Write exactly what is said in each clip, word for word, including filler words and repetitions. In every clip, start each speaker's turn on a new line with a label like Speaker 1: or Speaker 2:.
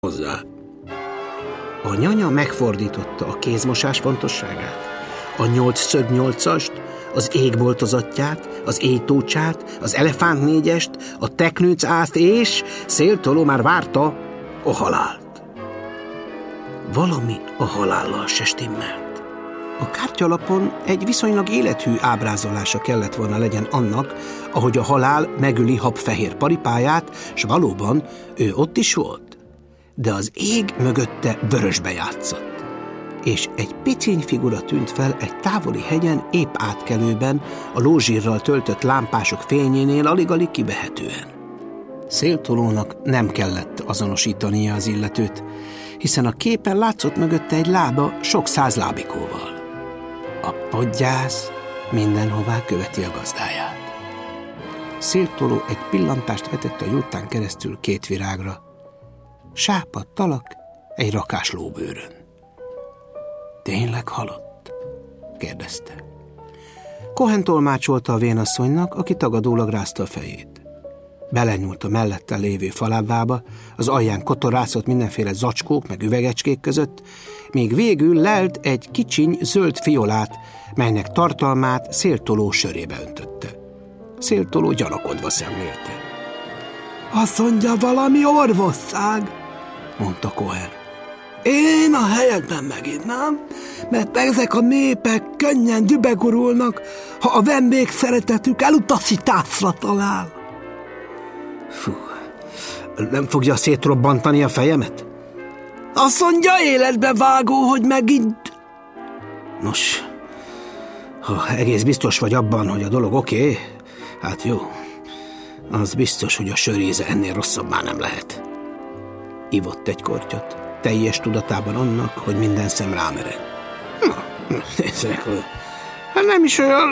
Speaker 1: hozzá. A nyanya megfordította a kézmosás fontosságát, a nyolc szögnyolcast, az égboltozatját, az éjtócsát, az elefánt négyest, a teknőc ászt, és Széltoló már várta a halált. Valami a halállal se stimmelt. A kártyalapon egy viszonylag élethű ábrázolása kellett volna legyen annak, ahogy a halál megöli habfehér paripáját, s valóban ő ott is volt. De az ég mögötte vörösbe játszott, és egy piciny figura tűnt fel egy távoli hegyen épp átkelőben, a lózsírral töltött lámpások fényénél alig-alig kivehetően. Széltolónak nem kellett azonosítania az illetőt, hiszen a képen látszott mögötte egy lába sok száz lábikóval. A podgyász mindenhová követi a gazdáját. Széltoló egy pillantást vetett a jurtán keresztül két virágra. Sápadt alak egy rakás lóbőrön. Tényleg halott? kérdezte. Cohen tolmácsolta a vénasszonynak, aki tagadólag rázta a fejét. Belenyúlt a mellette lévő falábába, az alján kotorászott mindenféle zacskók meg üvegecskék között, míg végül lelt egy kicsiny zöld fiolát, melynek tartalmát Széltoló sörébe öntötte. Széltoló gyanakodva szemlélte. Azt mondja, valami orvosság, mondta Cohen. Én a helyedben meginnám, mert ezek a népek könnyen dübegurulnak, ha a vendég szeretetük elutasításra talál. Fú, nem fogja szétrobbantani a fejemet? Azt mondja, életbe vágó, hogy megint. Nos, ha egész biztos vagy abban, hogy a dolog oké, okay, hát jó. Az biztos, hogy a söréze ennél rosszabb már nem lehet. Ivott egy kortyot, teljes tudatában annak, hogy minden szem rámered. Na, nézzek, hát nem is olyan...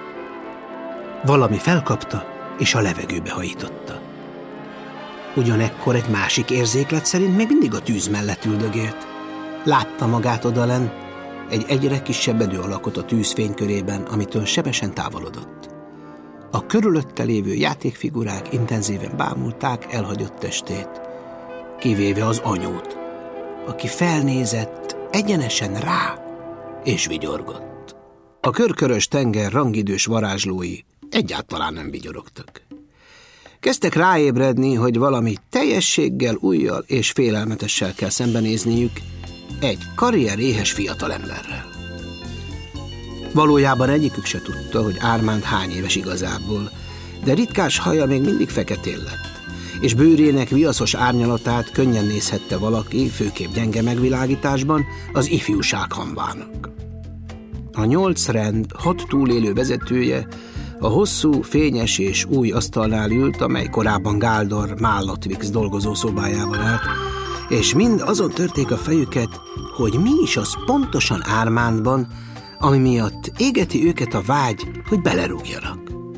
Speaker 1: Valami felkapta, és a levegőbe hajította. Ugyanekkor egy másik érzéklet szerint még mindig a tűz mellett üldögélt. Látta magát odalenn, egy egyre kisebbedő alakot a tűz fénykörében, amitől sebesen távolodott. A körülötte lévő játékfigurák intenzíven bámulták elhagyott testét, kivéve az anyót, aki felnézett egyenesen rá, és vigyorgott. A körkörös tenger rangidős varázslói egyáltalán nem vigyorogtak. Kezdtek ráébredni, hogy valami teljességgel, újjal és félelmetessel kell szembenézniük egy karrieréhes fiatalemberrel. Valójában egyikük se tudta, hogy Ármánd hány éves igazából, de ritkás haja még mindig feketén lett, és bőrének viaszos árnyalatát könnyen nézhette valaki, főképp gyenge megvilágításban, az ifjúság hamvának. A nyolc rend hat túlélő vezetője a hosszú, fényes és új asztalnál ült, amely korábban Gáldor Mállatvix dolgozószobájában állt, és mind azon törték a fejüket, hogy mi is az pontosan Ármándban, ami miatt égeti őket a vágy, hogy belerúgjanak.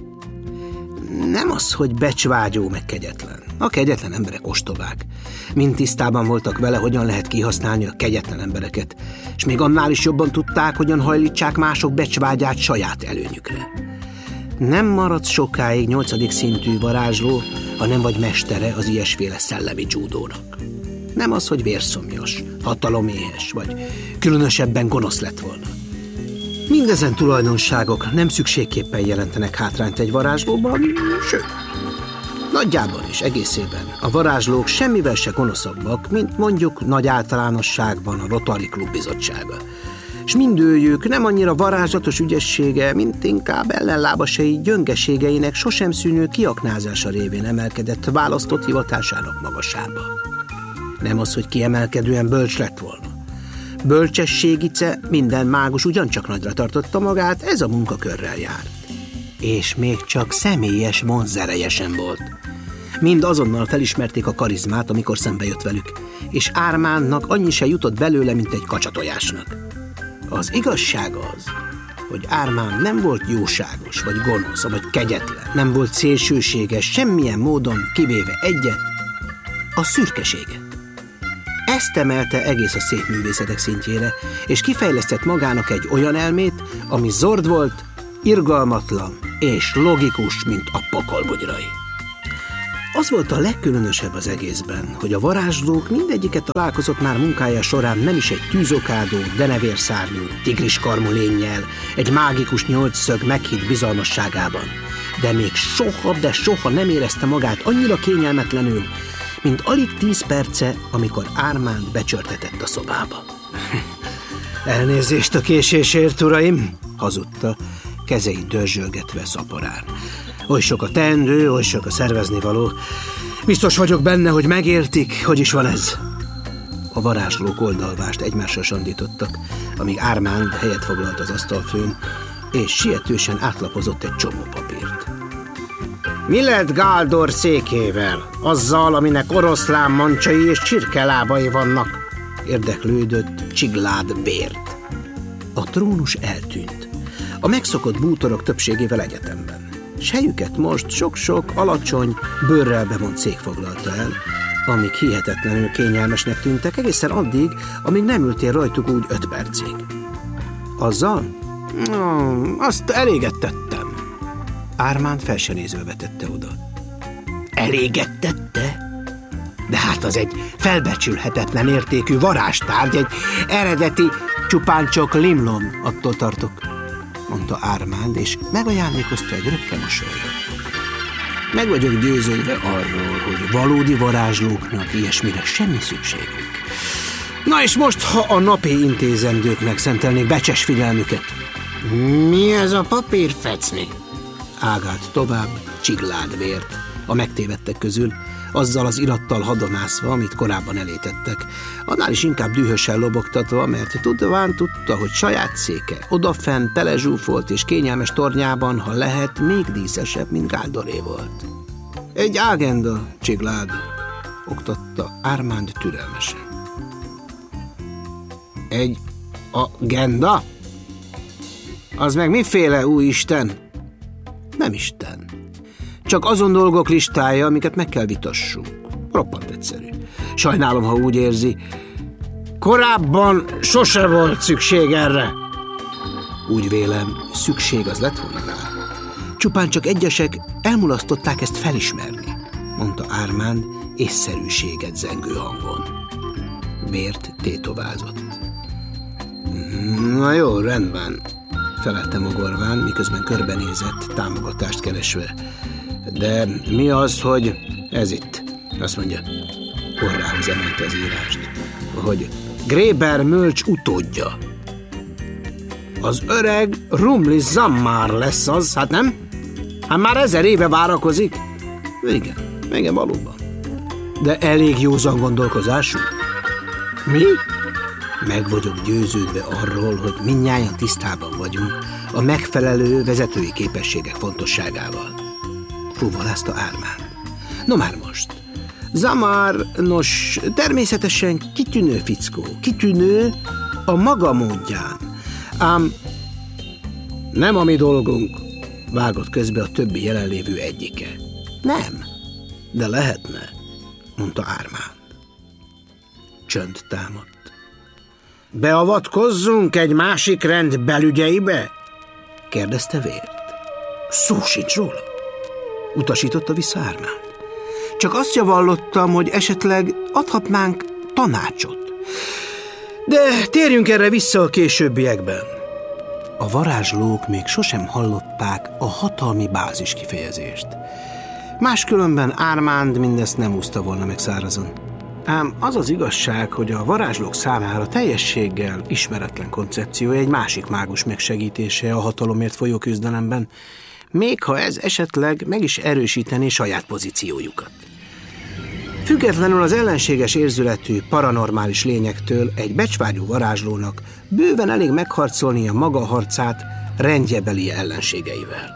Speaker 1: Nem az, hogy becsvágyó meg kegyetlen. A kegyetlen emberek ostobák. Mind tisztában voltak vele, hogyan lehet kihasználni a kegyetlen embereket, és még annál is jobban tudták, hogyan hajlítsák mások becsvágyát saját előnyükre. Nem maradt sokáig nyolcadik szintű varázsló, hanem vagy mestere az ilyesféle szellemi dzsúdónak. Nem az, hogy vérszomjas, hataloméhes, vagy különösebben gonosz lett volna. Mindezen tulajdonságok nem szükségképpen jelentenek hátrányt egy varázslóban, sőt, nagyjában és egészében a varázslók semmivel se gonoszabbak, mint mondjuk nagy általánosságban a Rotary Klub bizottsága. És mindőjük nem annyira varázslatos ügyessége, mint inkább ellenlábasai gyöngeségeinek sosem szűnő kiaknázása révén emelkedett választott hivatásának magasába. Nem az, hogy kiemelkedően bölcs lett volna. Bölcsességice minden mágus ugyancsak nagyra tartotta magát, ez a munkakörrel járt. És még csak személyes vonzereje sem volt. Mind azonnal felismerték a karizmát, amikor szembe jött velük, és Ármándnak annyi se jutott belőle, mint egy kacsatojásnak. Az igazság az, hogy Ármánd nem volt jóságos, vagy gonosz, vagy kegyetlen, nem volt szélsőséges, semmilyen módon kivéve egyet, a szürkeséget. Ezt emelte egész a szép művészetek szintjére, és kifejlesztett magának egy olyan elmét, ami zord volt, irgalmatlan és logikus, mint a pokolbugyrai. Az volt a legkülönösebb az egészben, hogy a varázslók mindegyiket találkozott már munkája során nem is egy tűzokádó, denevérszárnyú, tigriskarmú lénnyel, egy mágikus nyolcszög meghitt bizalmasságában, de még soha, de soha nem érezte magát annyira kényelmetlenül, mint alig tíz perce, amikor Ármánd becsörtetett a szobába. Elnézést a késésért, uraim, hazudta, kezeit dörzsölgetve szaporán. Oly sok a teendő, oly sok a szerveznivaló. Biztos vagyok benne, hogy megértik, hogy is van ez. A varázslók oldalvást egymásra sandítottak, amíg Ármánd helyet foglalt az asztalfőn, és sietősen átlapozott egy csomó papírt. Mi lett Gáldor székével? Azzal, aminek oroszlán mancsai és csirkelábai vannak? Érdeklődött Csiglád Bért. A trónus eltűnt. A megszokott bútorok többségével egyetemben. S helyüket most sok-sok alacsony, bőrrel bevont szék foglalta el, amik hihetetlenül kényelmesnek tűntek egészen addig, amíg nem ültél rajtuk úgy öt percig. Azzal? No, azt eléget tettem. Ármánd fel se nézve vetette oda. Eléget tette? De hát az egy felbecsülhetetlen értékű varázstárgy, egy eredeti, csupán csak limlom, attól tartok, mondta Ármánd, és megajándékozta egy röpke mosollyal. Meg vagyok győződve arról, hogy valódi varázslóknak ilyesmire semmi szükségük. Na és most, ha a napi intézendőknek szentelnék becses figyelmüket. Mi ez a papírfecni? Ágált tovább Csiglád Bért a megtévedtek közül, azzal az irattal hadonászva, amit korábban elétettek, annál is inkább dühösen lobogtatva, mert tudván tudta, hogy saját széke odafenn telezsúfolt és kényelmes tornyában, ha lehet, még díszesebb, mint Gáldoré volt. Egy ágenda, Csiglád, oktatta Ármánd türelmesen. Egy agenda? Az meg miféle új isten? Nem isten. Csak azon dolgok listája, amiket meg kell vitassunk. Roppant egyszerű. Sajnálom, ha úgy érzi. Korábban sose volt szükség erre. Úgy vélem, szükség az lett volna rá. Csupán csak egyesek elmulasztották ezt felismerni, mondta Ármánd észszerűséget zengő hangon. Bért tétovázott. Na jó, rendben, felelte mogorván, miközben körbenézett, támogatást keresve. De mi az, hogy ez itt? Azt mondja, orrához emelte az írást, hogy Gréber Mölcs utódja. Az öreg Rumli Zammár lesz az, hát nem? Hát már ezer éve várakozik? Igen, igen, valóban. De elég józan gondolkozású. Mi? Meg vagyok győződve arról, hogy mindnyájan tisztában vagyunk a megfelelő vezetői képességek fontosságával. Fuvalázta Ármánd. No már most. Zammár, nos, természetesen kitűnő fickó. Kitűnő a maga módján. Ám nem a mi dolgunk, vágott közbe a többi jelenlévő egyike. Nem, de lehetne, mondta Ármánd. Csönd támadt. Beavatkozzunk egy másik rend belügyeibe? Kérdezte Vért. Szó sincs róla, utasította vissza Ármánd. Csak azt javallottam, hogy esetleg adhatnánk tanácsot. De térjünk erre vissza a későbbiekben. A varázslók még sosem hallották a hatalmi bázis kifejezést. Máskülönben Ármánd mindezt nem úszta volna meg szárazon. Ám az az igazság, hogy a varázslók számára teljességgel ismeretlen koncepció egy másik mágus megsegítése a hatalomért folyó küzdelemben, még ha ez esetleg meg is erősítené saját pozíciójukat. Függetlenül az ellenséges érzületű paranormális lényektől egy becsvágyú varázslónak bőven elég megharcolnia maga harcát rendjebeli ellenségeivel.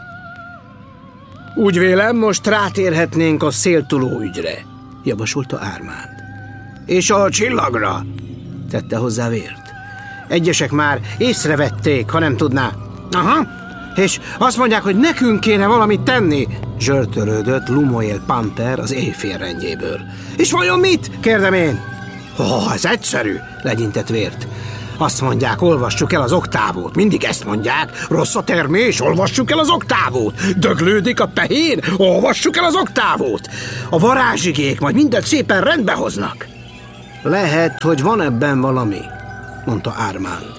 Speaker 1: Úgy vélem, most rátérhetnénk a széltuló ügyre, javasolta Ármánd. És a csillagra, tette hozzá Vért. Egyesek már észrevették, ha nem tudná. Aha, és azt mondják, hogy nekünk kéne valamit tenni, zsörtölődött Lumoél Panter az éjfél rendjéből. És vajon mit? Kérdem én. Ó, ez egyszerű, legyintett Vért. Azt mondják, olvassuk el az oktávót. Mindig ezt mondják. Rossz a termés, olvassuk el az oktávót. Döglődik a tehén, olvassuk el az oktávót. A varázsigék majd mindent szépen rendbe hoznak. Lehet, hogy van ebben valami, mondta Ármánd.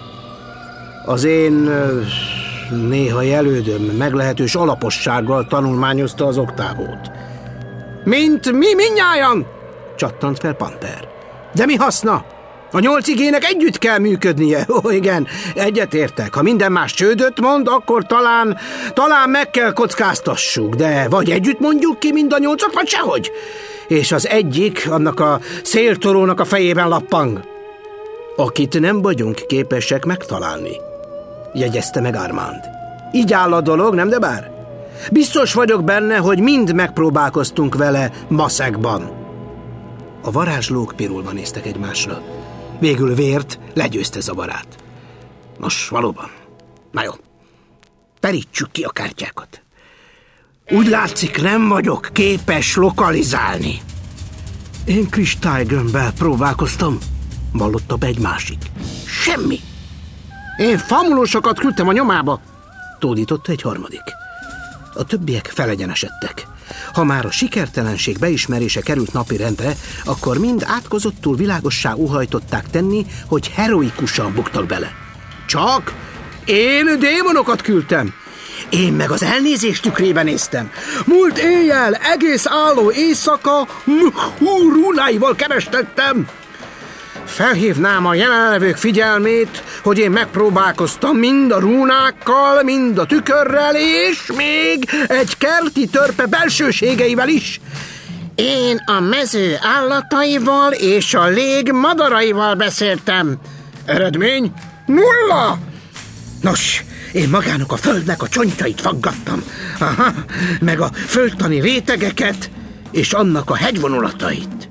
Speaker 1: Az én néha elődöm meglehetős alapossággal tanulmányozta az oktávót. Mint mi mindnyájan? Csattant fel Panter. De mi haszna? A nyolc igének együtt kell működnie. Ó, igen, egyetértek. Ha minden más csődöt mond, akkor talán, talán meg kell kockáztassuk, de vagy együtt mondjuk ki mind a nyolcat, vagy sehogy. És az egyik, annak a széltorónak a fejében lappang. Akit nem vagyunk képesek megtalálni, jegyezte meg Ármánd. Így áll a dolog, nem de bár? Biztos vagyok benne, hogy mind megpróbálkoztunk vele maszekban. A varázslók pirulva néztek egymásra. Végül Vért legyőzte zavarát. Nos, valóban. Na jó, terítsük ki a kártyákat. Úgy látszik, nem vagyok képes lokalizálni. Én kristálygömbbel próbálkoztam, vallotta be egy másik. Semmi. Én famulósokat küldtem a nyomába, tódította egy harmadik. A többiek felegyenesedtek. Ha már a sikertelenség beismerése került napirendre, akkor mind átkozottul világossá óhajtották tenni, hogy heroikusan buktak bele. Csak én démonokat küldtem. Én meg az elnézés tükrében néztem. Múlt éjjel, egész álló éjszaka rúnáival kerestettem. Felhívnám a jelenlevők figyelmét, hogy én megpróbálkoztam mind a rúnákkal, mind a tükörrel, és még egy kerti törpe belsőségeivel is. Én a mező állataival és a lég madaraival beszéltem. Eredmény? Nulla! Nos, én magának a földnek a csontjait faggattam. Aha, meg a földtani rétegeket, és annak a hegyvonulatait.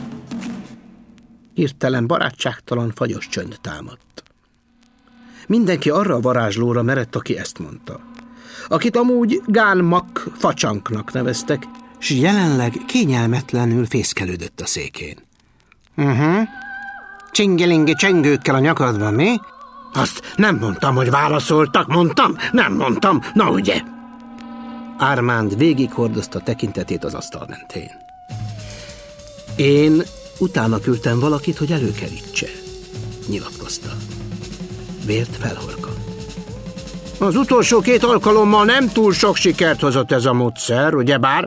Speaker 1: Hirtelen barátságtalan, fagyos csönd támadt. Mindenki arra a varázslóra merett, aki ezt mondta. Akit amúgy Gánmak Facsanknak neveztek, s jelenleg kényelmetlenül fészkelődött a székén. Uh-huh. Csingelingi csengőkkel a nyakadban, mi? Azt nem mondtam, hogy válaszoltak, mondtam? Nem mondtam, na ugye? Ármánd végighordozta tekintetét az asztal mentén. Én utána küldtem valakit, hogy előkerítse, nyilatkozta. Vért felhorkant. Az utolsó két alkalommal nem túl sok sikert hozott ez a módszer, ugyebár?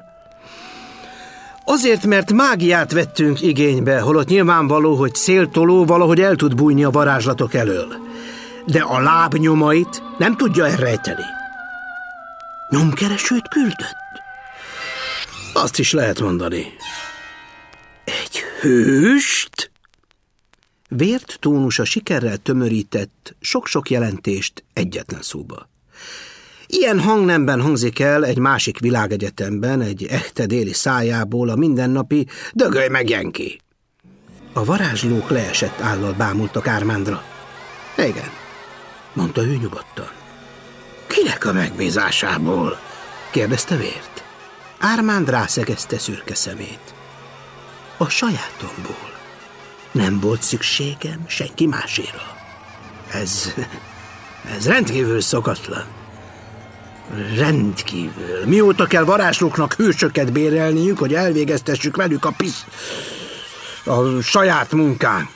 Speaker 1: Azért, mert mágiát vettünk igénybe, holott nyilvánvaló, hogy széltoló valahogy el tud bújni a varázslatok elől. De a lábnyomait nem tudja elrejteni. Nyomkeresőt küldött? Azt is lehet mondani. Egy hőst? Vért tónusa sikerrel tömörített sok-sok jelentést egyetlen szóba. Ilyen hangnemben hangzik el egy másik világegyetemben, egy echte déli szájából a mindennapi dögölj meg, Jenki. A varázslók leesett állal bámultak Ármándra. Igen, mondta ő nyugodtan. Kinek a megbízásából? Kérdezte Vért. Ármánd rászegezte szürke szemét. A sajátomból. Nem volt szükségem senki máséra. Ez, ez rendkívül szokatlan. Rendkívül. Mióta kell varázslóknak hősöket bérelniük, hogy elvégeztessük velük a pisz... a saját munkánk.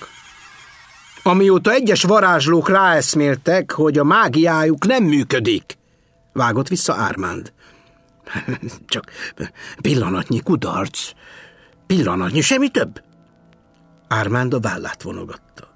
Speaker 1: Amióta egyes varázslók ráeszméltek, hogy a mágiájuk nem működik, vágott vissza Ármánd. Csak pillanatnyi kudarc. Pillanatnyi, semmi több. Ármánd a vállát vonogatta.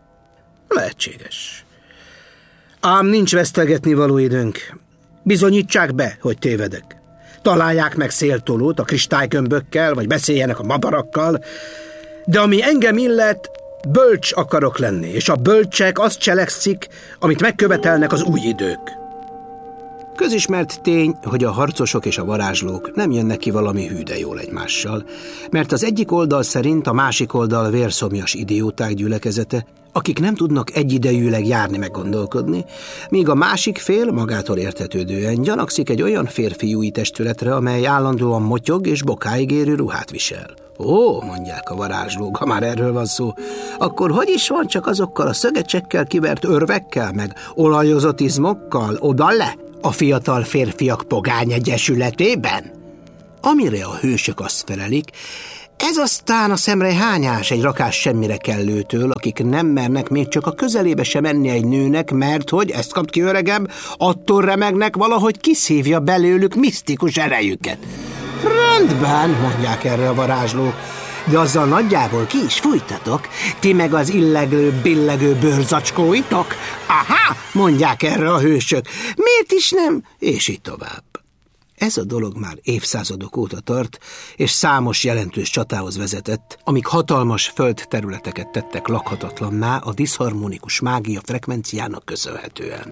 Speaker 1: Lehetséges. Ám nincs vesztegetni való időnk. Bizonyítsák be, hogy tévedek. Találják meg széltolót a kristálygömbökkel, vagy beszéljenek a madarakkal, de ami engem illet, bölcs akarok lenni, és a bölcsek azt cselekszik, amit megkövetelnek az új idők. Közismert tény, hogy a harcosok és a varázslók nem jönnek ki valami hű de jól egymással, mert az egyik oldal szerint a másik oldal vérszomjas idióták gyülekezete, akik nem tudnak egyidejűleg járni meg gondolkodni, míg a másik fél magától értetődően gyanakszik egy olyan férfiúi testületre, amely állandóan motyog és bokáig érő ruhát visel. Ó, mondják a varázslók, ha már erről van szó, akkor hogy is van csak azokkal a szögecsekkel kivert örvekkel, meg olajozott izmokkal oda le a fiatal férfiak pogány egyesületében? Amire a hősök azt felelik, ez aztán a szemrehányás egy rakás semmire kellőtől, akik nem mernek még csak a közelébe sem menni egy nőnek, mert hogy, ezt kapt ki öregem, attól remegnek valahogy kiszívja belőlük misztikus erejüket. Rendben, mondják erre a varázslók, de azzal nagyjából ki is fújtatok, ti meg az illeglő, billegő bőrzacskóitok? Aha, mondják erre a hősök, miért is nem? És így tovább. Ez a dolog már évszázadok óta tart, és számos jelentős csatához vezetett, amik hatalmas földterületeket tettek lakhatatlanná a diszharmonikus mágia frekvenciának köszönhetően.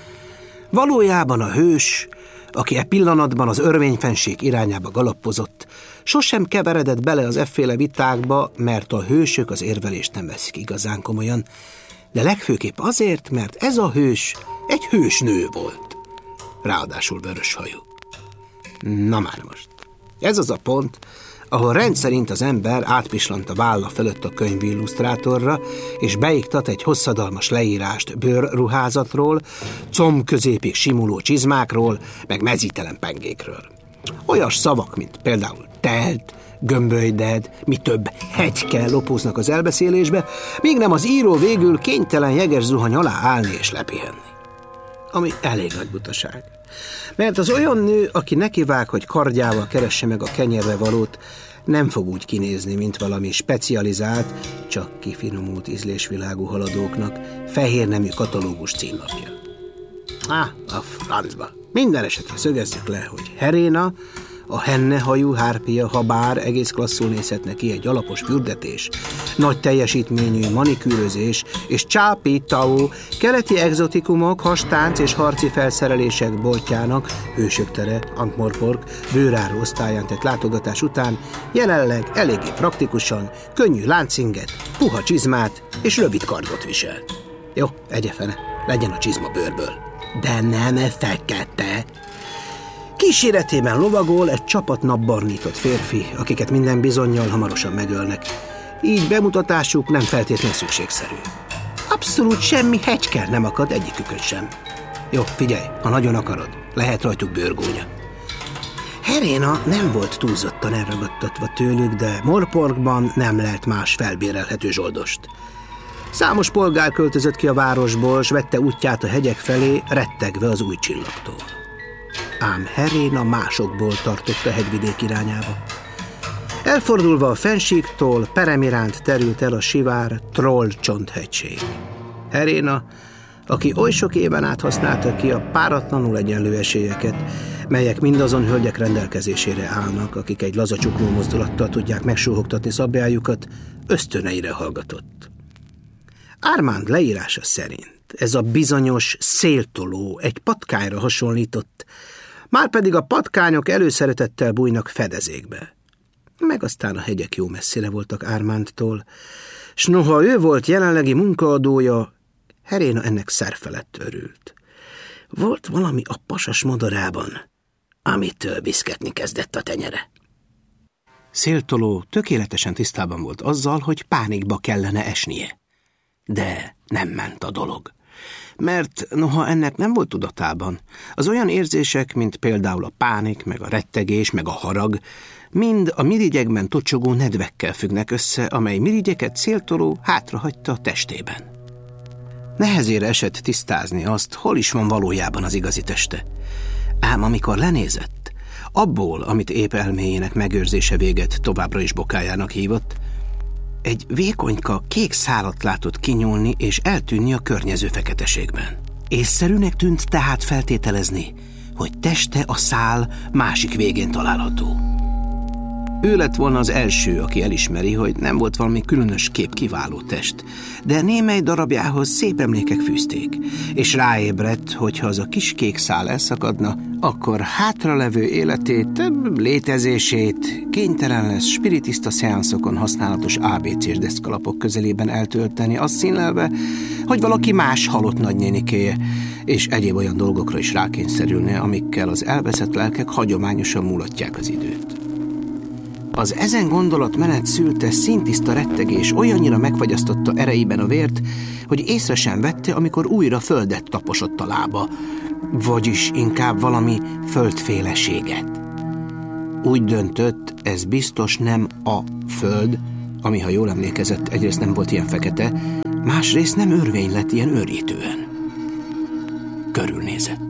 Speaker 1: Valójában a hős, aki e pillanatban az örvényfenség irányába galappozott, sosem keveredett bele az efféle vitákba, mert a hősök az érvelést nem veszik igazán komolyan, de legfőképp azért, mert ez a hős egy hősnő volt, ráadásul vöröshajú. Na már most. Ez az a pont, ahol rendszerint az ember átpislant a válla fölött a könyvillusztrátorra, és beiktat egy hosszadalmas leírást bőrruházatról, combközépig simuló csizmákról, meg mezítelen pengékről. Olyas szavak, mint például telt, gömbölyded, mi több hegyke lopóznak az elbeszélésbe, míg nem az író végül kénytelen jeges zuhany alá állni és lepihenni. Ami elég nagy butaság. Mert az olyan nő, aki nekivág, hogy kardjával keresse meg a kenyérre valót, nem fog úgy kinézni, mint valami specializált, csak kifinomult ízlésvilágú haladóknak fehér nemű katalógus címlapja. Á, a francba. Minden esetre szögezzük le, hogy Heréna, a hennehajú hárpia, ha bár egész klasszul nézhet neki egy alapos fürdetés, nagy teljesítményű manikűrözés és csápító keleti egzotikumok, hastánc és harci felszerelések boltjának, hősök tere, Ankh-Morpork bőráró osztályán tett látogatás után jelenleg eléggé praktikusan, könnyű láncinget, puha csizmát és rövid kardot visel. Jó, egyefene, legyen a csizma bőrből. De nem fekete. Kíséretében lovagol egy csapat napbarnított férfi, akiket minden bizonnyal hamarosan megölnek. Így bemutatásuk nem feltétlenül szükségszerű. Abszolút semmi hegyker nem akad egyikükön sem. Jó, figyelj, ha nagyon akarod, lehet rajtuk bőrgónya. Heréna nem volt túlzottan elragadtatva tőlük, de Morporkban nem lelt más felbérelhető zsoldost. Számos polgár költözött ki a városból, s vette útját a hegyek felé, rettegve az új csillagtól. Ám Heréna másokból tartott a hegyvidék irányába. Elfordulva a fensíktól, perem iránt terült el a sivár Trollcsonthegység. Heréna, aki oly sok éven át használta ki a páratlanul egyenlő esélyeket, melyek mindazon hölgyek rendelkezésére állnak, akik egy laza csukló mozdulattal tudják megsóhogtatni szabjájukat, ösztöneire hallgatott. Ármánd leírása szerint ez a bizonyos széltoló egy patkányra hasonlított, márpedig a patkányok előszeretettel bújnak fedezékbe. Meg aztán a hegyek jó messzire voltak Ármándtól, s noha ő volt jelenlegi munkaadója, Heréna ennek szerfelett örült. Volt valami a pasas modorában, amitől viszketni kezdett a tenyere. Széltoló tökéletesen tisztában volt azzal, hogy pánikba kellene esnie. De nem ment a dolog. Mert noha ennek nem volt tudatában, az olyan érzések, mint például a pánik, meg a rettegés, meg a harag, mind a mirigyekben tocsogó nedvekkel függnek össze, amely mirigyeket Széltoló hátrahagyta a testében. Nehezére esett tisztázni azt, hol is van valójában az igazi teste. Ám amikor lenézett, abból, amit épp elméjének megőrzése véget továbbra is bokájának hívott, egy vékonyka kék szálat látott kinyúlni és eltűnni a környező feketeségben. Észszerűnek tűnt tehát feltételezni, hogy teste a szál másik végén található. Ő lett volna az első, aki elismeri, hogy nem volt valami különös kép kiváló test, de némely darabjához szép emlékek fűzték, és ráébredt, hogy ha az a kis kék szál elszakadna, akkor hátralevő életét, létezését kénytelen lesz spiritista szeánszokon használatos á bé cés deszkalapok közelében eltölteni, azt színlelve, hogy valaki más halott nagynénikéje, és egyéb olyan dolgokra is rákényszerülne, amikkel az elveszett lelkek hagyományosan múlatják az időt. Az ezen gondolatmenet szülte szintiszta rettegés olyannyira megfagyasztotta erejében a vért, hogy észre sem vette, amikor újra földet taposott a lába, vagyis inkább valami földféleséget. Úgy döntött, ez biztos nem a föld, ami, ha jól emlékezett, egyrészt nem volt ilyen fekete, másrészt nem örvény lett ilyen őrjítően. Körülnézett.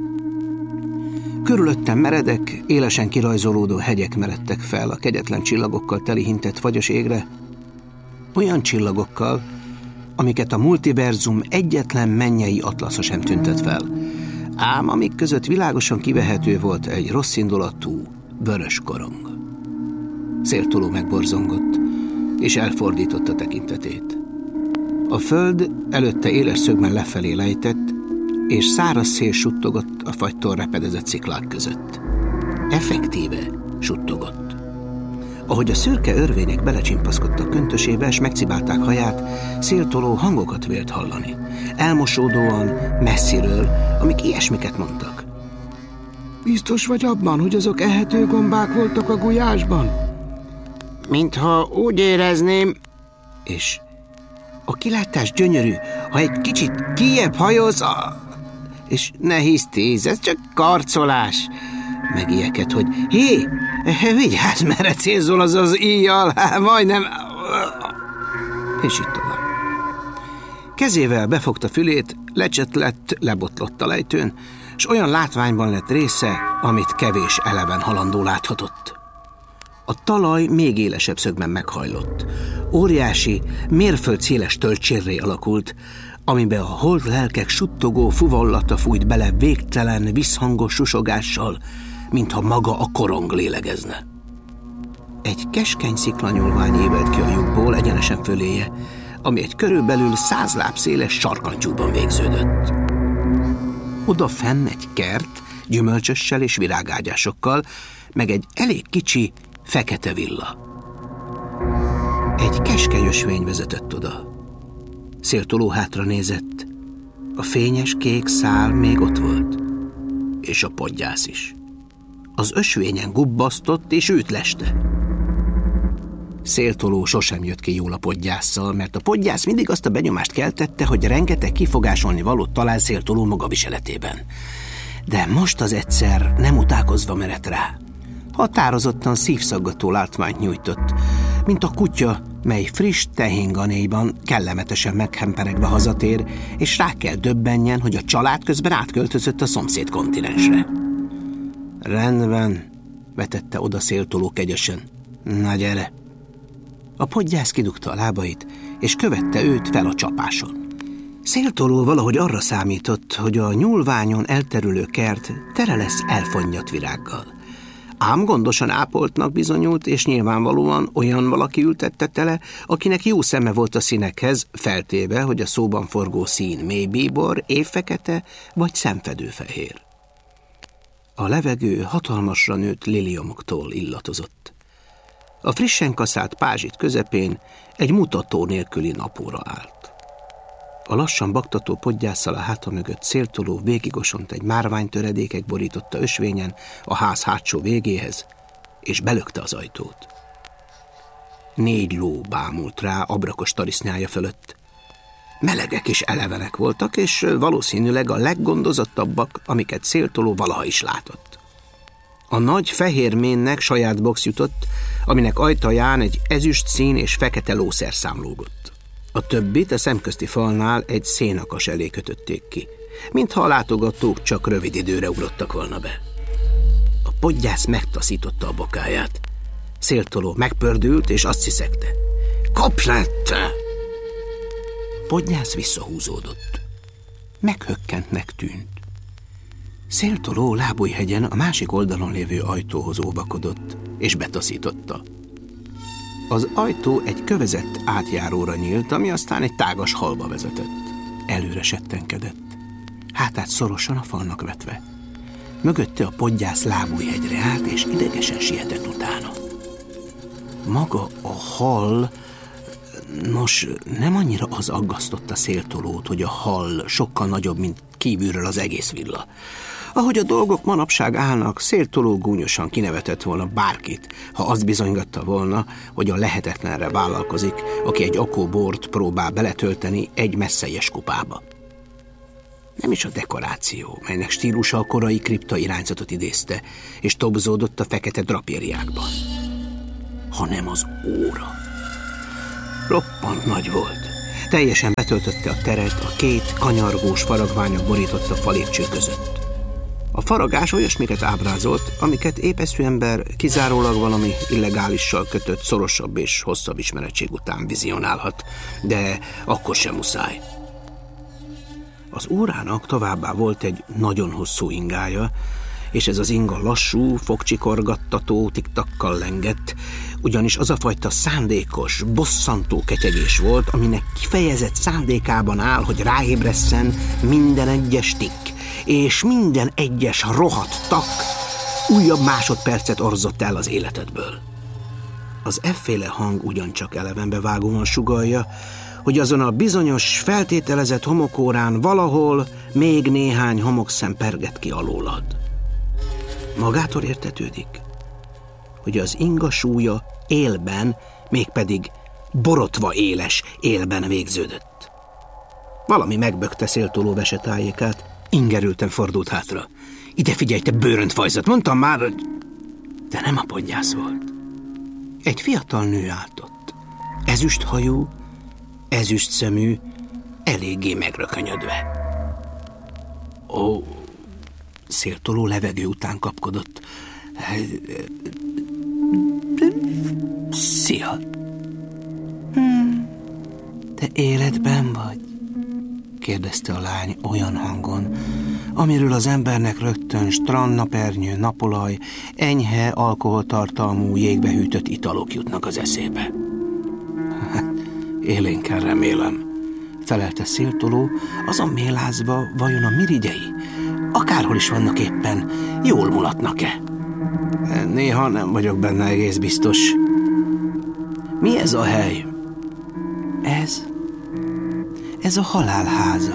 Speaker 1: Körülöttem meredek, élesen kirajzolódó hegyek meredtek fel a kegyetlen csillagokkal teli hintett fagyos égre, olyan csillagokkal, amiket a multiverzum egyetlen mennyei atlasza sem tüntet fel, ám amik között világosan kivehető volt egy rosszindulatú, vörös korong. Széltoló megborzongott, és elfordította tekintetét. A föld előtte éles szögben lefelé lejtett, és száraz szél suttogott a fagytól repedezett sziklák között. Effektíve suttogott. Ahogy a szürke örvények belecsimpaszkodtak köntösébe, és megcibálták haját, Széltoló hangokat vélt hallani. Elmosódóan, messziről, amik ilyesmiket mondtak. Biztos vagy abban, hogy azok ehető gombák voltak a gulyásban? Mintha úgy érezném, és a kilátás gyönyörű, ha egy kicsit kijjebb hajóz, a... és ne hisztéz, ez csak karcolás. Meg ilyeket, hogy hé, vigyázz, merre célzol az az íjjal, hát majdnem... És itt tovább. Kezével befogta fülét, lecsetlett, lebotlott a lejtőn, s olyan látványban lett része, amit kevés eleven halandó láthatott. A talaj még élesebb szögben meghajlott. Óriási, mérföld széles töltsérré alakult, amiben a hold lelkek suttogó fuvallata fújt bele végtelen, visszhangos susogással, mintha maga a korong lélegezne. Egy keskeny sziklanyúlvány ébredt ki a lyukból egyenesen föléje, ami egy körülbelül száz láb széles sarkantyúban végződött. Oda fenn egy kert, gyümölcsössel és virágágyásokkal, meg egy elég kicsi, fekete villa. Egy keskeny ösvény vezetett oda. Széltoló hátra nézett. A fényes kék szál még ott volt. És a podgyász is. Az ösvényen gubbasztott, és őt leste. Széltoló sosem jött ki jól a podgyásszal, mert a podgyász mindig azt a benyomást keltette, hogy rengeteg kifogásolni valót talál Széltoló magaviseletében. De most az egyszer nem utálkozva merett rá. Határozottan szívszaggató látványt nyújtott, mint a kutya, mely friss tehénganéjban kellemetesen meghemperegve hazatér, és rá kell döbbenjen, hogy a család közben átköltözött a szomszéd kontinensre. Rendben, vetette oda Széltoló kegyesen. Na gyere! A podgyász kidugta a lábait, és követte őt fel a csapáson. Széltoló valahogy arra számított, hogy a nyúlványon elterülő kert tele lesz elfonnyat virággal. Ám gondosan ápoltnak bizonyult, és nyilvánvalóan olyan valaki ültette tele, akinek jó szeme volt a színekhez, feltéve, hogy a szóban forgó szín mélybíbor, évfekete vagy szemfedőfehér. A levegő hatalmasra nőtt liliomoktól illatozott. A frissen kaszált pázsit közepén egy mutató nélküli napóra állt. A lassan baktató podgyásszal a háta mögött Széltoló végigosont egy márványtöredékek borította ösvényen a ház hátsó végéhez, és belökte az ajtót. Négy ló bámult rá abrakos tarisznyája fölött. Melegek és elevenek voltak, és valószínűleg a leggondozottabbak, amiket Széltoló valaha is látott. A nagy fehér ménnek saját box jutott, aminek ajtaján egy ezüst szín és fekete lószerszám lógott. A többit a szemközti falnál egy szénakas elé kötötték ki, mintha a látogatók csak rövid időre ugrottak volna be. A podgyász megtaszította a bokáját. Széltoló megpördült, és azt sziszegte. Kopj le te! Podgyász visszahúzódott. Meghökkentnek tűnt. Széltoló Lábújhegyen a másik oldalon lévő ajtóhoz óvakodott, és betaszította. Az ajtó egy kövezett átjáróra nyílt, ami aztán egy tágas halba vezetett. Előre settenkedett, hátát szorosan a falnak vetve. Mögötte a podgyász Lábújhegyre állt, és idegesen sietett utána. Maga a hal, nos, nem annyira az aggasztotta Széltolót, hogy a hal sokkal nagyobb, mint kívülről az egész villa. Ahogy a dolgok manapság állnak, Széltoló gúnyosan kinevetett volna bárkit, ha azt bizonygatta volna, hogy a lehetetlenre vállalkozik, aki egy akó bort próbál beletölteni egy messzejes kupába. Nem is a dekoráció, melynek stílusa a korai kripta irányzatot idézte, és tobzódott a fekete drapériákban, hanem az óra. Roppant nagy volt. Teljesen betöltötte a teret, a két kanyargós faragványok borított a falépcső között. A faragás olyasmiket ábrázolt, amiket épeszű ember kizárólag valami illegálissal kötött szorosabb és hosszabb ismeretség után vizionálhat, de akkor sem muszáj. Az órának továbbá volt egy nagyon hosszú ingája, és ez az inga lassú, fogcsikorgattató tiktakkal lengett, ugyanis az a fajta szándékos, bosszantó ketyegés volt, aminek kifejezett szándékában áll, hogy ráébresszen minden egyes tikk, és minden egyes rohadt tak újabb másodpercet orzott el az életedből. Az efféle hang ugyancsak elevenbe vágóan sugallja, hogy azon a bizonyos feltételezett homokórán valahol még néhány homokszem perget ki alólad. Magától értetődik, hogy az inga súlya élben, mégpedig borotva éles élben végződött. Valami megbökte Széltoló vesetájékát, ingerülten fordult hátra. Ide figyelj, te bőröntfajzat, mondtam már, hogy... De nem a podgyász volt. Egy fiatal nő állt ott. Ezüsthajú, ezüst szemű, eléggé megrökönyödve. Ó, Széltoló levegő után kapkodott. Szia! Hmm, te életben vagy? Kérdezte a lány olyan hangon, amiről az embernek rögtön strandnapernyő, napolaj, enyhe alkoholtartalmú, jégbe hűtött italok jutnak az eszébe. Hát, élénken remélem, felelte Széltoló, azon mélázva, vajon a mirigyei, akárhol is vannak éppen, jól mulatnak-e? Néha nem vagyok benne egész biztos. Mi ez a hely? Ez? Ez a halálháza.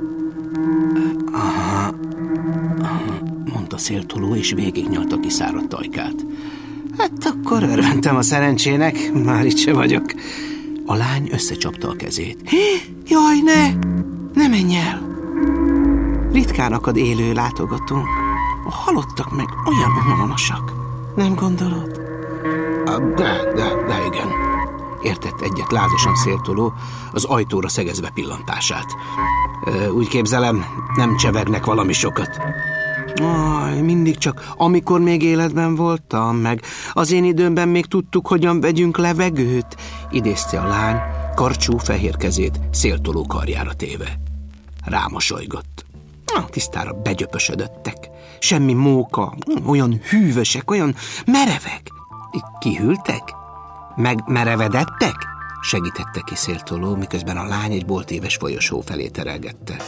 Speaker 1: Aha, aha, mondta Széltoló, és végignyalt a kiszáradt ajkát. Hát akkor örventem a szerencsének, már itt se vagyok. A lány összecsapta a kezét. Hé, jaj, ne! Ne menj el! Ritkán akad élő látogatónk. A halottak meg olyan unalmasak. Nem gondolod? De, de, de igen. Értett egyet lázasan Széltoló, az ajtóra szegezve pillantását. Úgy képzelem, nem csevegnek valami sokat. Aj, mindig csak amikor még életben voltam, meg az én időmben még tudtuk, hogyan vegyünk levegőt, idézte a lány, karcsú fehér kezét Széltoló karjára téve. Rámosolygott. Tisztára begyöpösödöttek. Semmi móka, olyan hűvösek, olyan merevek. Kihűltek? Meg merevedettek? Segítette ki Széltoló, miközben a lány egy boltéves folyosó felé terelgette.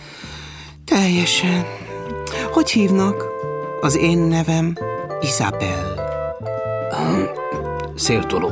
Speaker 1: Teljesen. Hogy hívnak? Az én nevem Isabel. Széltoló.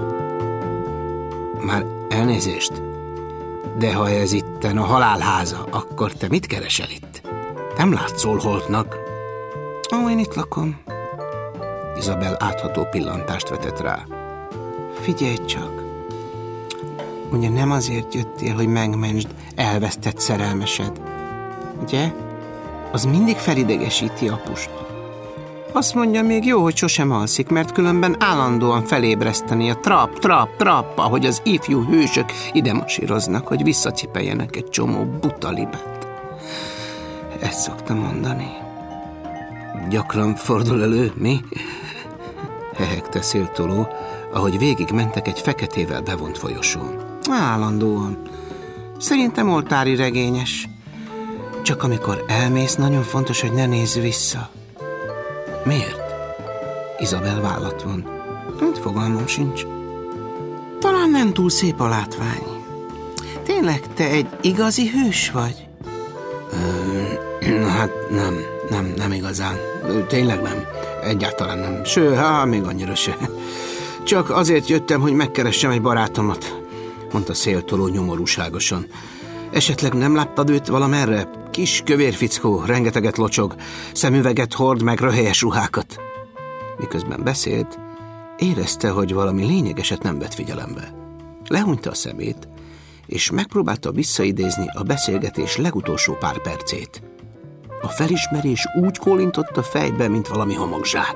Speaker 1: Már elnézést. De ha ez itten a halálháza, akkor te mit keresel itt? Nem látszol holtnak. Ó, én itt lakom. Isabel átható pillantást vetett rá. Figyelj csak. Ugye nem azért jöttél, hogy megmentsd elvesztett szerelmesed. Ugye? Az mindig felidegesíti apust. Azt mondja, még jó, hogy sosem alszik, mert különben állandóan felébreszteni a trap, trap, trap, ahogy az ifjú hősök ide masíroznak, hogy visszacipeljenek egy csomó buta libát. Ezt szokta mondani. Gyakran fordul elő, mi? Hehegte Széltoló, ahogy végig mentek egy feketével bevont folyosón. Állandóan. Szerintem oltári regényes. Csak amikor elmész, nagyon fontos, hogy ne nézz vissza. Miért? Izabel vállat von. Hát fogalmam sincs. Talán nem túl szép a látvány. Tényleg te egy igazi hős vagy? Ö, hát nem, nem, nem igazán. Tényleg nem. Egyáltalán nem. Ső, hát még annyira se. Csak azért jöttem, hogy megkeressem egy barátomat, mondta Széltoló nyomorúságosan. Esetleg nem láttad őt valamerre? Kis kövér fickó, rengeteget locsog, szemüveget hord, meg röhelyes ruhákat. Miközben beszélt, érezte, hogy valami lényegeset nem vett figyelembe. Lehúnyta a szemét, és megpróbálta visszaidézni a beszélgetés legutolsó pár percét. A felismerés úgy kólintott a fejbe, mint valami homokzsák.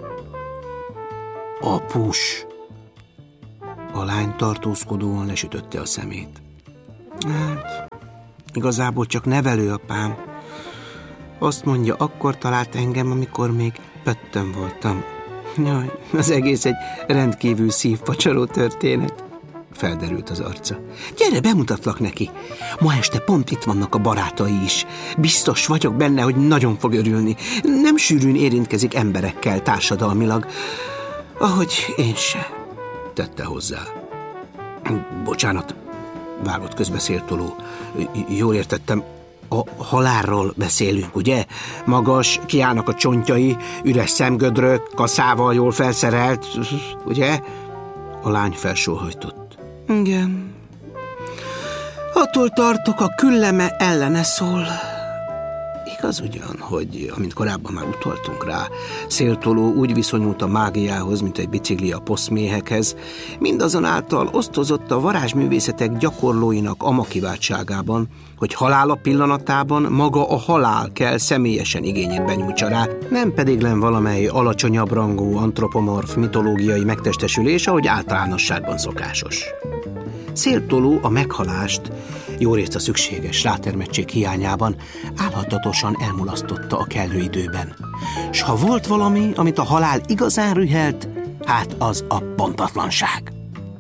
Speaker 1: Apus! A lány tartózkodóan lesütötte a szemét. Hát, igazából csak nevelőapám. Azt mondja, akkor talált engem, amikor még pöttöm voltam. Jaj, az egész egy rendkívül szívpacsaró történet. Felderült az arca. Gyere, bemutatlak neki. Ma este pont itt vannak a barátai is. Biztos vagyok benne, hogy nagyon fog örülni. Nem sűrűn érintkezik emberekkel társadalmilag. Ahogy én se, tette hozzá. Bocsánat, vágott közbe Széltoló. Jól értettem, a halálról beszélünk, ugye? Magas, kiállnak a csontjai, üres szemgödrök, kaszával jól felszerelt, ugye? A lány felsóhajtott. Igen. Attól tartok, a külleme ellene szól. Igaz ugyan, hogy, amint korábban már utaltunk rá, Széltoló úgy viszonyult a mágiához, mint egy bicikli a poszméhekhez, mindazonáltal osztozott a varázsművészetek gyakorlóinak amakiváltságában, hogy halála pillanatában maga a halál kell személyesen igényét benyújtsa rá, nem pedig len valamely alacsonyabb rangú antropomorf mitológiai megtestesülés, ahogy általánosságban szokásos. Széltoló a meghalást, jórészt a szükséges rátermettség hiányában álhatatosan elmulasztotta a kellő időben. S ha volt valami, amit a halál igazán rühelt, hát az a pontatlanság.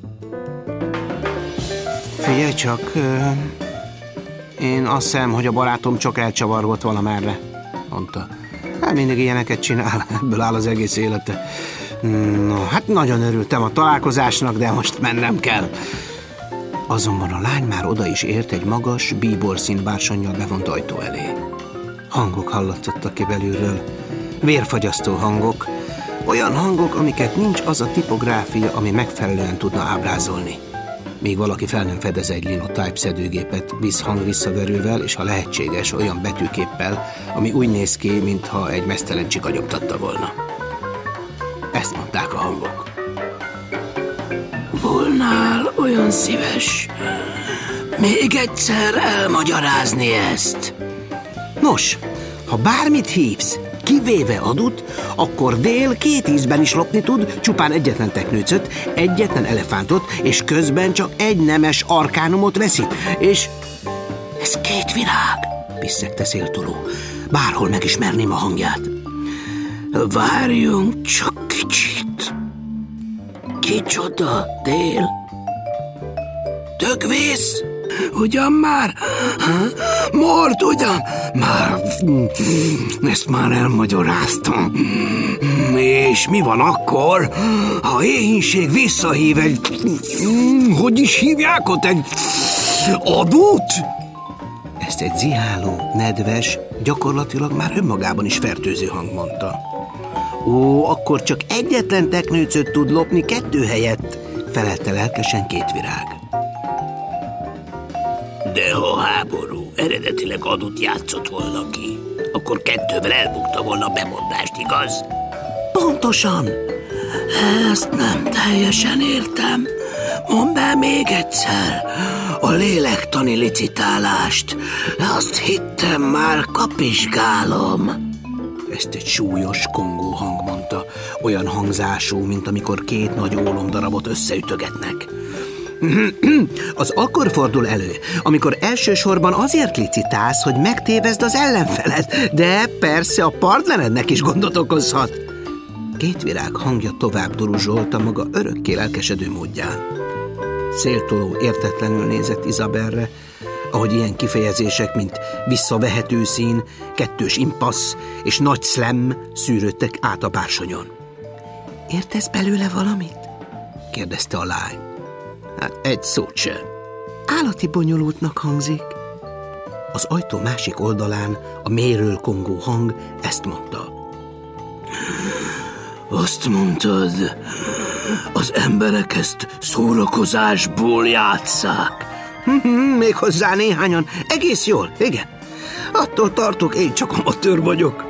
Speaker 1: Figyelj csak, én azt hiszem, hogy a barátom csak elcsavargott valamerre, mondta. Hát mindig ilyeneket csinál, ebből áll az egész élete. No, hát nagyon örültem a találkozásnak, de most mennem kell. Azonban a lány már oda is ért egy magas, bíborszín bársonnyal bevont ajtó elé. Hangok hallatszottak ki belülről. Vérfagyasztó hangok. Olyan hangok, amiket nincs az a tipográfia, ami megfelelően tudna ábrázolni. Még valaki fel nem fedez egy linotype szedőgépet vízhang visszaverővel, és ha lehetséges, olyan betűképpel, ami úgy néz ki, mintha egy meztelen csika nyomtatta volna. Ezt mondták a hangok. Volnál olyan szíves még egyszer elmagyarázni ezt? Nos, ha bármit hívsz, kivéve adut, akkor Dél két ízben is lopni tud, csupán egyetlen teknőcöt, egyetlen elefántot, és közben csak egy nemes arkánumot veszít, és... Ez két virág, piszegte Széltoló. Bárhol megismerném a hangját. Várjunk csak kicsit. Kicsoda, Dél? Tökvész? Ugyan már? Mort, ugyan? Már... Ezt már elmagyaráztam. És mi van akkor, ha éhínség visszahív egy... Hogy is hívják ott? Egy... adót? Ezt egy ziháló, nedves, gyakorlatilag már önmagában is fertőző hang mondta. Ó, akkor csak egyetlen teknőcöt tud lopni kettő helyett, felelte lelkesen két virág. De ha háború eredetileg adót játszott volna ki, akkor kettővel elbukta volna a bemondást, igaz? Pontosan. Ezt nem teljesen értem. Mondd el még egyszer a lélektani licitálást. Azt hittem, már kapizsgálom. Ezt egy súlyos kongó hang mondta, olyan hangzású, mint amikor két nagy ólomdarabot összeütögetnek. Az akkor fordul elő, amikor elsősorban azért licitálsz, hogy megtévezd az ellenfeled, de persze a partnerednek is gondot okozhat. Két virág hangja tovább duruzsolta maga örökké lelkesedő módján. Széltoló értetlenül nézett Izabelre, ahogy ilyen kifejezések, mint visszavehető szín, kettős impassz és nagy slam szűrődtek át a bársonyon. Értesz belőle valamit? kérdezte a lány. Hát egy szót se. Állati bonyolultnak hangzik. Az ajtó másik oldalán a mélyről kongó hang ezt mondta. Azt mondtad, az emberek ezt szórakozásból játsszák. Méghozzá néhányan. Egész jól, igen. Attól tartok, én csak amatőr vagyok.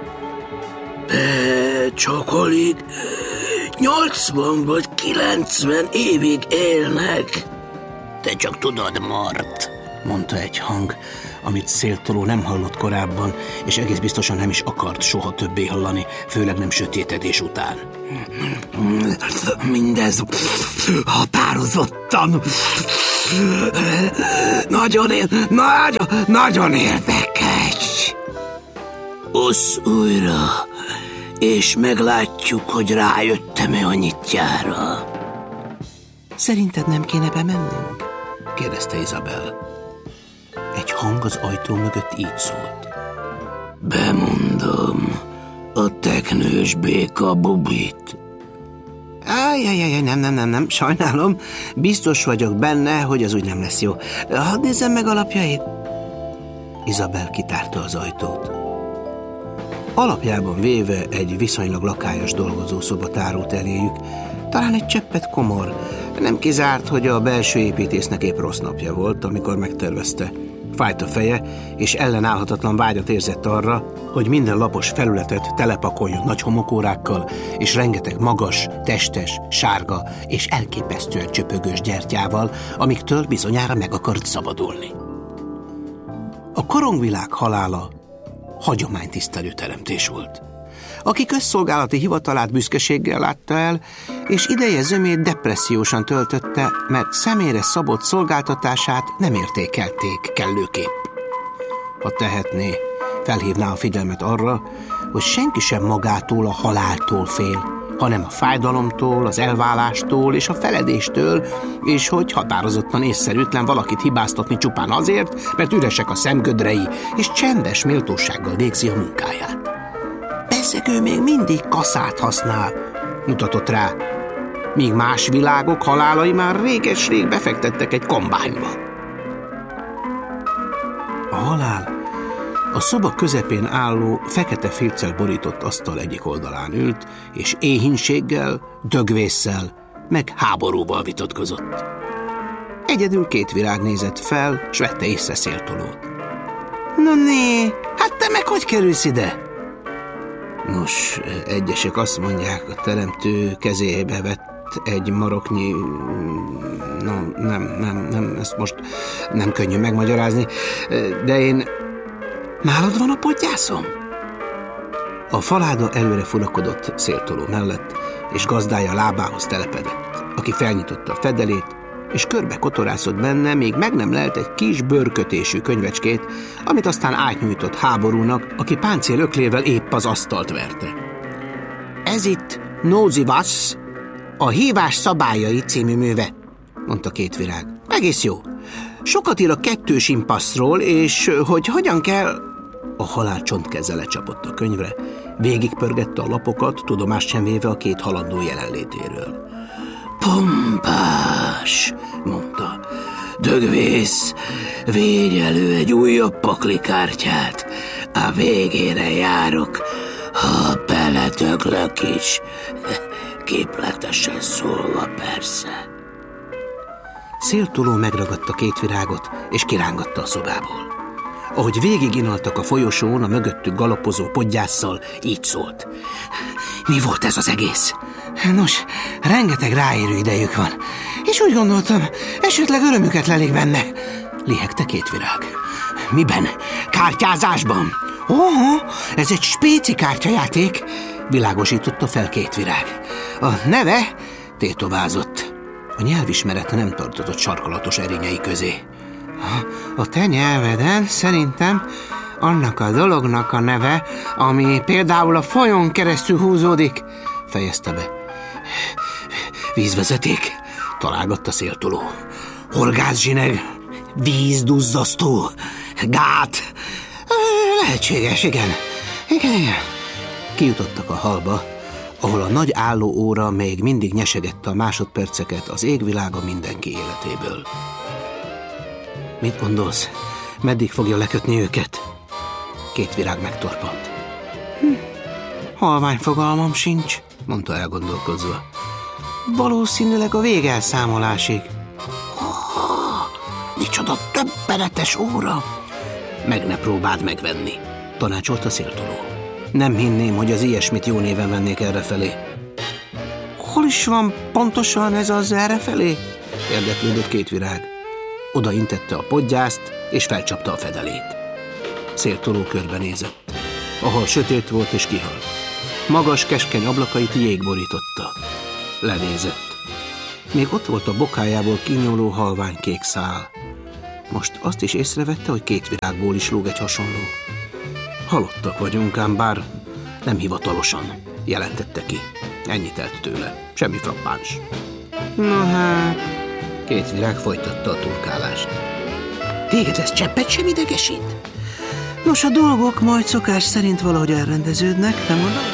Speaker 1: De csak alig nyolcvan vagy kilencven évig élnek. Te csak tudod, Mart, mondta egy hang, amit Széltoló nem hallott korábban, és egész biztosan nem is akart soha többé hallani, főleg nem sötétedés után. Mindez határozottan nagyon, nagyon, nagyon érdekes. Osz újra, és meglátjuk, hogy rájöttem-e a nyitjára. Szerinted nem kéne bemennünk? kérdezte Izabel. Egy hang az ajtó mögött így szólt. Bemondom a teknős béka Bubit. Ájjajjaj, nem, nem, nem, nem, sajnálom. Biztos vagyok benne, hogy az úgy nem lesz jó. Hadd nézzem meg alapjait. Izabel kitárta az ajtót. Alapjában véve egy viszonylag lakályos dolgozószoba tárult eléjük, talán egy cseppet komor. Nem kizárt, hogy a belső építésznek épp rossz napja volt, amikor megtervezte. Fájt a feje, és ellenállhatatlan vágyat érzett arra, hogy minden lapos felületet telepakoljon nagy homokórákkal, és rengeteg magas, testes, sárga és elképesztően csöpögős gyertyával, amiktől bizonyára meg akart szabadulni. A korongvilág halála hagyománytisztelő teremtés volt, aki közszolgálati hivatalát büszkeséggel látta el, és ideje zömét depressziósan töltötte, mert személyre szabott szolgáltatását nem értékelték kellőképp. Ha tehetné, felhívná a figyelmet arra, hogy senki sem magától a haláltól fél, hanem a fájdalomtól, az elválástól és a feledéstől, és hogy határozottan észszerűtlen valakit hibáztatni csupán azért, mert üresek a szemgödrei, és csendes méltósággal végzi a munkáját. Beszegő még mindig kaszát használ, mutatott rá, míg más világok halálai már réges-rég befektettek egy kombányba. A halál a szoba közepén álló, fekete filccel borított asztal egyik oldalán ült, és éhínséggel, dögvésszel, meg háborúval vitatkozott. Egyedül két virág nézett fel, s vette észre Széltolót. No né, hát te meg hogy kerülsz ide? Nos, egyesek azt mondják, a teremtő kezébe vett egy maroknyi... No, nem, nem, nem, ezt most nem könnyű megmagyarázni, de én... Nálad van a podgyászom? A faláda előre furakodott Széltoló mellett, és gazdája lábához telepedett, aki felnyitotta a fedelét, és körbe kotorászott benne, még meg nem lelt egy kis bőrkötésű könyvecskét, amit aztán átnyújtott háborúnak, aki páncélöklével épp az asztalt verte. Ez itt Nózi Vasz, a hívás szabályai című műve, mondta két virág. Egész jó. Sokat ír a kettős impasszról, és hogy hogyan kell... A halál csontkezzel lecsapott a könyvre, végigpörgette a lapokat, tudomást sem véve a két halandó jelenlétéről. Pompás, mondta. Dögvész, végy elő egy újabb paklikártyát. A végére járok, ha beledöglök is. Képletesen szólva persze. Széltoló megragadta két virágot, és kirángatta a szobából. Ahogy végiginaltak a folyosón, a mögöttük galopozó podgyásszal, így szólt. Mi volt ez az egész? Nos, rengeteg ráérő idejük van, és úgy gondoltam, esetleg örömüket lelik benne. Lihegte két virág. Miben? Kártyázásban? Ó, ez egy spéci kártyajáték, világosította fel két virág. A neve tétovázott. A nyelvismerete nem tartozott sarkalatos erényei közé. A te nyelveden szerintem annak a dolognak a neve, ami például a folyón keresztül húzódik, fejezte be. Vízvezeték, találgatta Széltoló. Horgászzsineg, Vízduzzasztó, gát. Lehetséges, igen. Igen, igen. Kijutottak a hallba, ahol a nagy állóóra még mindig nyesegette a másodperceket az égvilága mindenki életéből. Mit gondolsz? Meddig fogja lekötni őket? Két virág megtorpant. Hm. Halvány fogalmam sincs, mondta elgondolkozva. Valószínűleg a végelszámolásig. Oh, micsoda többenetes óra! Meg ne próbáld megvenni, tanácsolta Széltoló. Nem hinném, hogy az ilyesmit jó néven vennék errefelé. Hol is van pontosan ez az errefelé? Érdeklődött Két virág. Oda intette a podgyászt, és felcsapta a fedelét. Széltoló körbenézett, ahol sötét volt és kihalt. Magas, keskeny ablakait jég borította. Lenézett. Még ott volt a bokájából kinyúló halvány kék szál. Most azt is észrevette, hogy Két virágból is lóg egy hasonló. Halottak vagyunk ám, bár nem hivatalosan, jelentette ki. Ennyi telt tőle, semmi frappáns. Na hát, Két virág folytatta a turkálást. Téged ez cseppet sem idegesít? Nos, a dolgok majd szokás szerint valahogy elrendeződnek, nem mondod?